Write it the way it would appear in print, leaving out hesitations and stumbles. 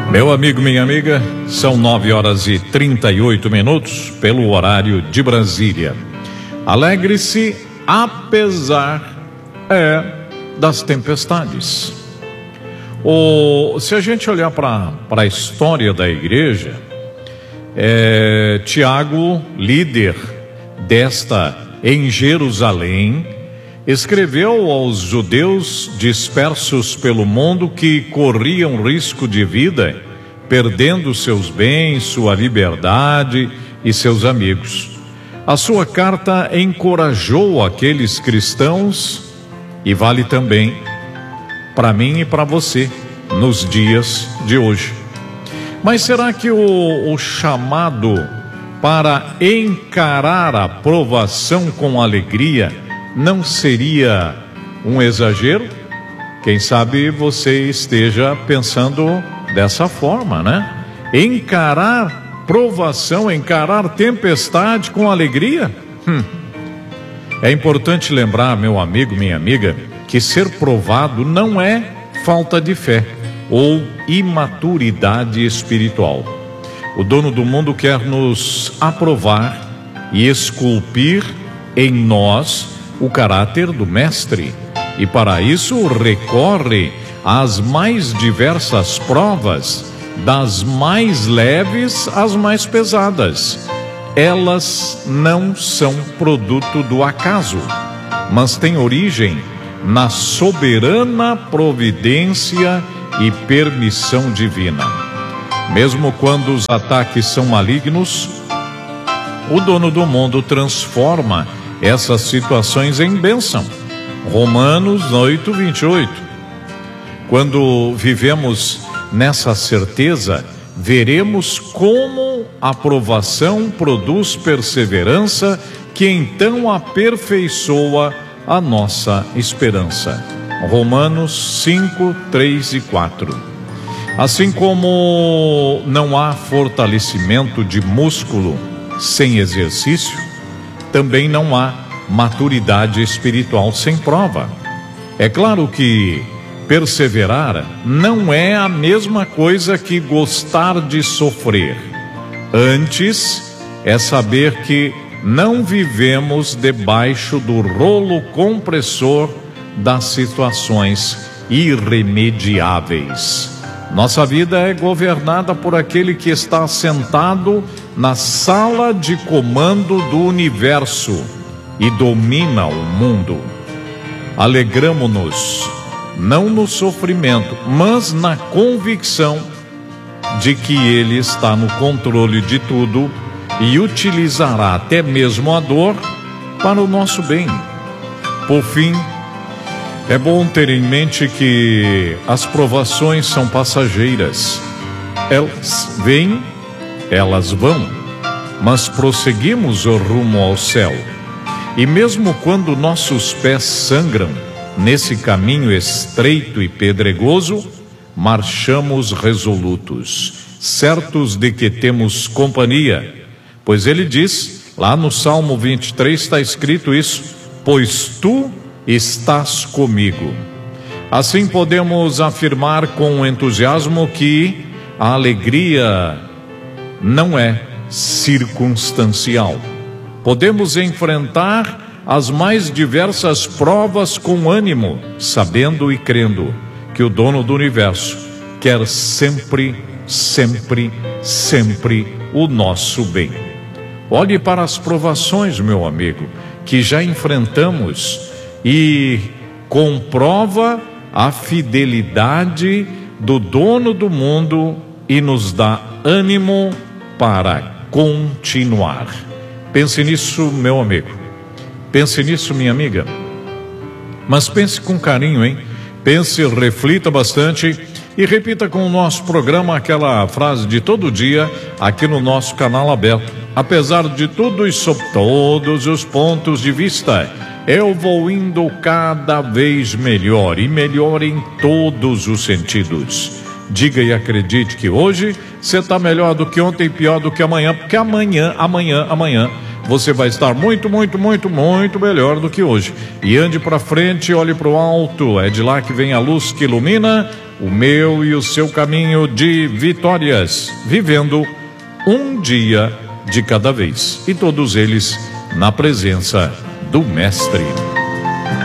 Meu amigo, minha amiga, são 9h38 pelo horário de Brasília. Alegre-se apesar das tempestades. Se a gente olhar para a história da igreja, Tiago, líder desta em Jerusalém, escreveu aos judeus dispersos pelo mundo que corriam risco de vida, perdendo seus bens, sua liberdade e seus amigos. A sua carta encorajou aqueles cristãos e vale também para mim e para você nos dias de hoje. Mas será que o chamado para encarar a provação com alegria não seria um exagero? Quem sabe você esteja pensando dessa forma, né? Encarar provação, encarar tempestade com alegria? É importante lembrar, meu amigo, minha amiga, que ser provado não é falta de fé ou imaturidade espiritual. O dono do mundo quer nos aprovar e esculpir em nós o caráter do mestre, e para isso recorre às mais diversas provas, das mais leves às mais pesadas. Elas não são produto do acaso, mas têm origem na soberana providência e permissão divina. Mesmo quando os ataques são malignos, o dono do mundo transforma essas situações em bênção. Romanos 8:28. Quando vivemos nessa certeza, veremos como a provação produz perseverança, que então aperfeiçoa a nossa esperança. Romanos 5:3 e 4. Assim como não há fortalecimento de músculo sem exercício, também não há maturidade espiritual sem prova. É claro que perseverar não é a mesma coisa que gostar de sofrer. Antes, é saber que não vivemos debaixo do rolo compressor das situações irremediáveis. Nossa vida é governada por aquele que está sentado na sala de comando do universo e domina o mundo. Alegramo-nos, não no sofrimento, mas na convicção de que Ele está no controle de tudo e utilizará até mesmo a dor para o nosso bem. Por fim, é bom ter em mente que as provações são passageiras. Elas vêm, elas vão, mas prosseguimos o rumo ao céu. E mesmo quando nossos pés sangram nesse caminho estreito e pedregoso, marchamos resolutos, certos de que temos companhia. Pois ele diz, lá no Salmo 23 está escrito isso: pois tu estás comigo. Assim podemos afirmar com entusiasmo que a alegria não é circunstancial. Podemos enfrentar as mais diversas provas com ânimo, sabendo e crendo que o dono do universo quer sempre, sempre, sempre o nosso bem. Olhe para as provações, meu amigo, que já enfrentamos, e comprova a fidelidade do dono do mundo e nos dá ânimo para continuar. Pense nisso, meu amigo. Pense nisso, minha amiga. Mas pense com carinho, hein? Pense, reflita bastante e repita com o nosso programa aquela frase de todo dia aqui no nosso canal aberto. Apesar de tudo e sob todos os pontos de vista, eu vou indo cada vez melhor, e melhor em todos os sentidos. Diga e acredite que hoje você está melhor do que ontem, pior do que amanhã, porque amanhã você vai estar muito, muito, muito, muito melhor do que hoje. E ande para frente, olhe para o alto, é de lá que vem a luz que ilumina o meu e o seu caminho de vitórias, vivendo um dia de cada vez, e todos eles na presença do Mestre.